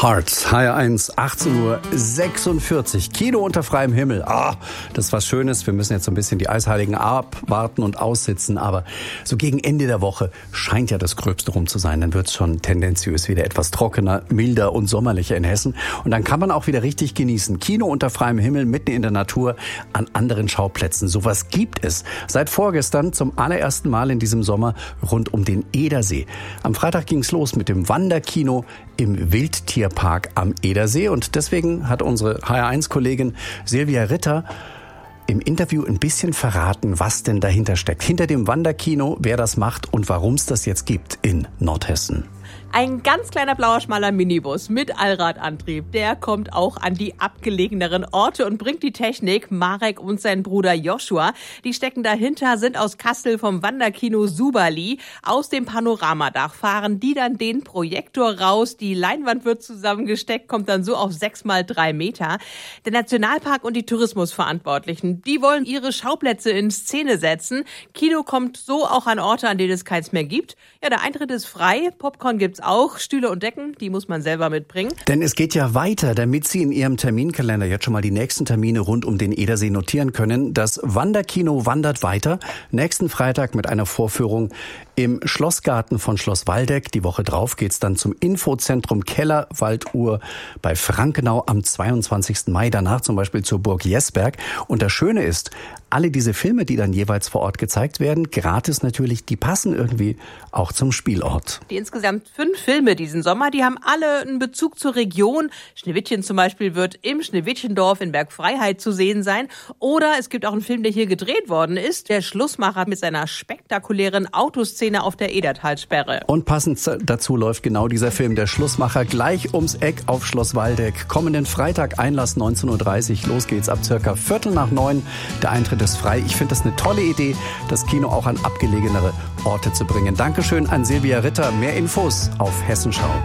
Hearts, HR1, 18:46 Uhr. Kino unter freiem Himmel. Das ist was Schönes. Wir müssen jetzt so ein bisschen die Eisheiligen abwarten und aussitzen. Aber so gegen Ende der Woche scheint ja das Gröbste rum zu sein. Dann wird es schon tendenziös wieder etwas trockener, milder und sommerlicher in Hessen. Und dann kann man auch wieder richtig genießen. Kino unter freiem Himmel, mitten in der Natur, an anderen Schauplätzen. Sowas gibt es seit vorgestern zum allerersten Mal in diesem Sommer rund um den Edersee. Am Freitag ging's los mit dem Wanderkino im Wildtierpark am Edersee. Und deswegen hat unsere HR1-Kollegin Silvia Ritter im Interview ein bisschen verraten, was denn dahinter steckt. Hinter dem Wanderkino, wer das macht und warum es das jetzt gibt in Nordhessen. Ein ganz kleiner blauer, schmaler Minibus mit Allradantrieb, der kommt auch an die abgelegeneren Orte und bringt die Technik. Marek und sein Bruder Joshua, die stecken dahinter, sind aus Kassel vom Wanderkino Suberli. Aus dem Panoramadach fahren die dann den Projektor raus. Die Leinwand wird zusammengesteckt, kommt dann so auf 6 mal 3 Meter. Der Nationalpark und die Tourismusverantwortlichen, die wollen ihre Schauplätze in Szene setzen. Kino kommt so auch an Orte, an denen es keins mehr gibt. Ja, der Eintritt ist frei, Popcorn gibt's auch, Stühle und Decken, die muss man selber mitbringen. Denn es geht ja weiter, damit Sie in Ihrem Terminkalender jetzt schon mal die nächsten Termine rund um den Edersee notieren können. Das Wanderkino wandert weiter. Nächsten Freitag mit einer Vorführung im Schlossgarten von Schloss Waldeck. Die Woche drauf geht's dann zum Infozentrum Keller Walduhr bei Frankenau am 22. Mai. Danach zum Beispiel zur Burg Jesberg. Und das Schöne ist, alle diese Filme, die dann jeweils vor Ort gezeigt werden, gratis natürlich, die passen irgendwie auch zum Spielort. Die insgesamt 5 Filme diesen Sommer, die haben alle einen Bezug zur Region. Schneewittchen zum Beispiel wird im Schneewittchendorf in Bergfreiheit zu sehen sein. Oder es gibt auch einen Film, der hier gedreht worden ist. Der Schlussmacher mit seiner spektakulären Autoszene auf der Edertalsperre. Und passend dazu läuft genau dieser Film, der Schlussmacher, gleich ums Eck auf Schloss Waldeck. Kommenden Freitag, Einlass 19:30 Uhr. Los geht's ab circa 8:45. Der Eintritt ist frei. Ich finde das eine tolle Idee, das Kino auch an abgelegenere Orte zu bringen. Dankeschön an Silvia Ritter. Mehr Infos auf Hessenschau.